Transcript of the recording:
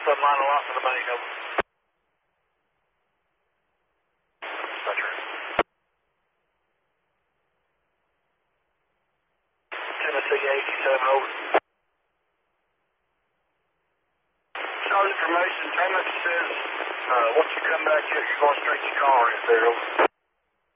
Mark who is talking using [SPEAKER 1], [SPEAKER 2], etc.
[SPEAKER 1] line a lot for the money, over. Roger. Tennessee 87, over. Charge information, Thomas says, once you come back here, you're going straight to your car right there, over.